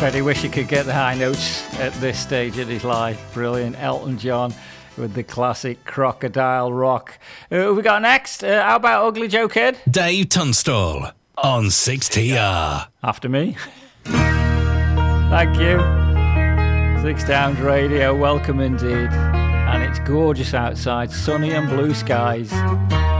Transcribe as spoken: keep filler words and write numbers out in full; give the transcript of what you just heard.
Freddie wish he could get the high notes at this stage of his life. Brilliant. Elton John with the classic Crocodile Rock. Uh, who we got next? Uh, how about Ugly Joe Kid? Dave Tunstall on six T R. After me. Thank you. Six Towns Radio, welcome indeed. And it's gorgeous outside, sunny and blue skies.